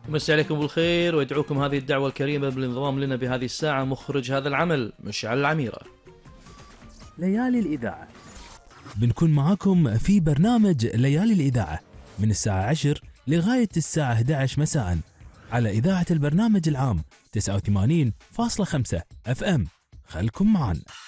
مسي عليكم بالخير، ويدعوكم هذه الدعوة الكريمة بالانضمام لنا بهذه الساعة مخرج هذا العمل مشعل العميرة. ليالي الإذاعة بنكون معاكم في برنامج ليالي الإذاعة من الساعة 10 لغاية الساعة 11 مساء على إذاعة البرنامج العام 89.5 FM. خلكم معنا.